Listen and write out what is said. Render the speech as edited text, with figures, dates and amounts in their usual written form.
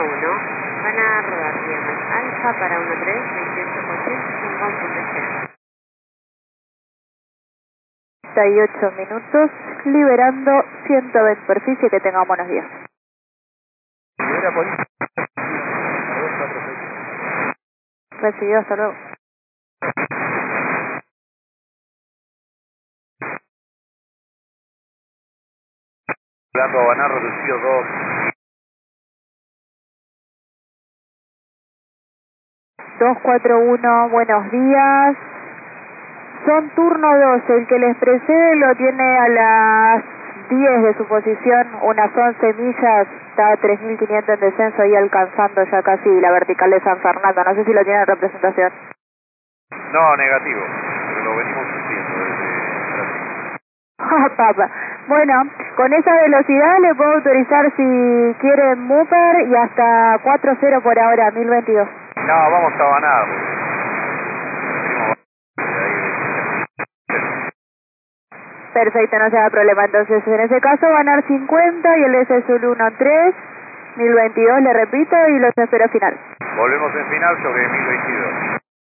1, van a rodar viernes alfa para 13, 28%, con destino. 38 minutos, liberando 120 superficie, que tengan buenos días. Libera por ahí. Recibido, hasta luego. Blanco Habaná, reducido 2. 241, buenos días. Son turno 12, el que les precede lo tiene a las 10 de su posición, unas 11 millas, está a 3.500 en descenso, ahí alcanzando ya casi la vertical de San Fernando, no sé si lo tiene en representación. No, negativo, pero lo venimos sufriendo desde Brasil. Ah, papa. Bueno, con esa velocidad le puedo autorizar si quiere Mooper y hasta 4.0 por ahora, 1022. No, vamos a Habaná. Perfecto, no se haga problema. Entonces, en ese caso van a dar 50 y el S Sul 13, 1022, le repito, y los espero final. Volvemos en final sobre 1022.